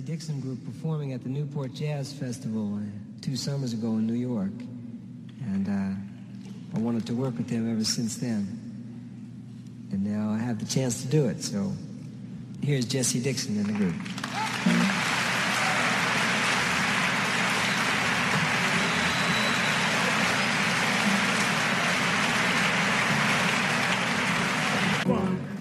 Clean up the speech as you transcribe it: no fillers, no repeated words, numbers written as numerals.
Jesse Dixon Group performing at the Newport Jazz Festival 2 summers ago in New York. And I wanted to work with them ever since then. And now I have the chance to do it. So here's Jesse Dixon in the group.